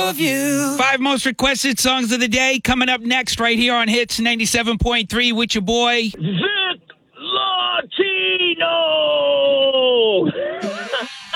of you. 5 most requested songs of the day coming up next right here on Hits 97.3 with your boy.